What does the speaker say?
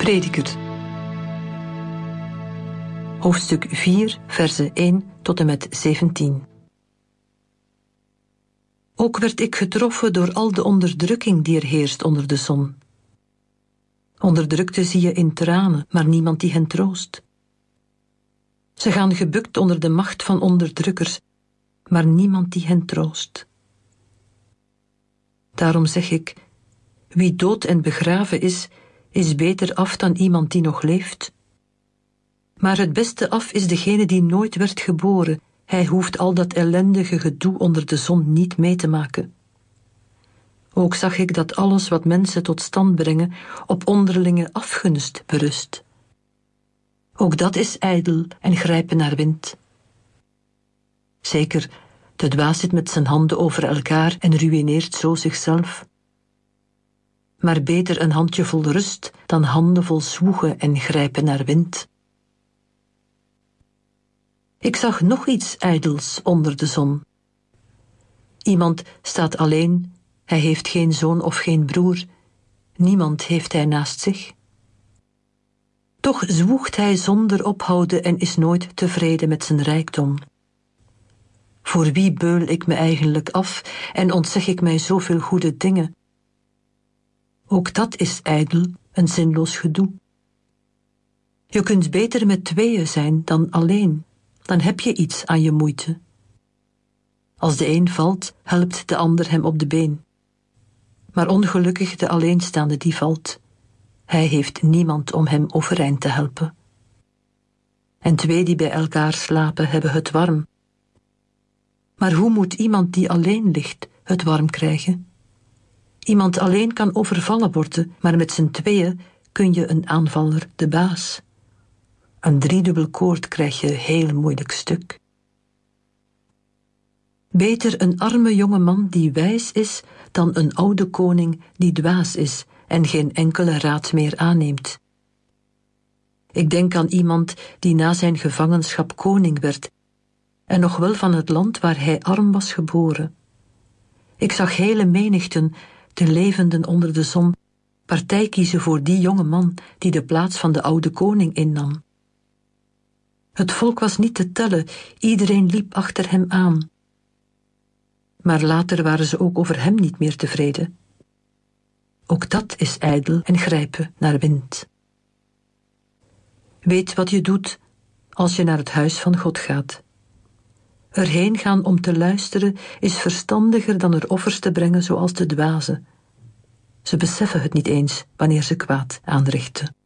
Prediker. Hoofdstuk 4, versen 1 tot en met 17. Ook werd ik getroffen door al de onderdrukking die er heerst onder de zon. Onderdrukte zie je in tranen, maar niemand die hen troost. Ze gaan gebukt onder de macht van onderdrukkers, maar niemand die hen troost. Daarom zeg ik, wie dood en begraven is beter af dan iemand die nog leeft. Maar het beste af is degene die nooit werd geboren. Hij hoeft al dat ellendige gedoe onder de zon niet mee te maken. Ook zag ik dat alles wat mensen tot stand brengen op onderlinge afgunst berust. Ook dat is ijdel en grijpen naar wind. Zeker, de dwaas zit met zijn handen over elkaar en ruïneert zo zichzelf. Maar beter een handjevol rust dan handen vol zwoegen en grijpen naar wind. Ik zag nog iets ijdels onder de zon. Iemand staat alleen, hij heeft geen zoon of geen broer, niemand heeft hij naast zich. Toch zwoegt hij zonder ophouden en is nooit tevreden met zijn rijkdom. Voor wie beul ik me eigenlijk af en ontzeg ik mij zoveel goede dingen? Ook dat is ijdel, een zinloos gedoe. Je kunt beter met tweeën zijn dan alleen, dan heb je iets aan je moeite. Als de een valt, helpt de ander hem op de been. Maar ongelukkig de alleenstaande die valt. Hij heeft niemand om hem overeind te helpen. En twee die bij elkaar slapen hebben het warm. Maar hoe moet iemand die alleen ligt het warm krijgen? Iemand alleen kan overvallen worden, maar met z'n tweeën kun je een aanvaller de baas. Een driedubbel koord krijg je heel moeilijk stuk. Beter een arme jonge man die wijs is, dan een oude koning die dwaas is en geen enkele raad meer aanneemt. Ik denk aan iemand die na zijn gevangenschap koning werd, en nog wel van het land waar hij arm was geboren. Ik zag hele menigten, de levenden onder de zon, partij kiezen voor die jonge man die de plaats van de oude koning innam. Het volk was niet te tellen, iedereen liep achter hem aan. Maar later waren ze ook over hem niet meer tevreden. Ook dat is ijdel en grijpen naar wind. Weet wat je doet als je naar het huis van God gaat. Erheen gaan om te luisteren is verstandiger dan er offers te brengen zoals de dwazen. Ze beseffen het niet eens wanneer ze kwaad aanrichten.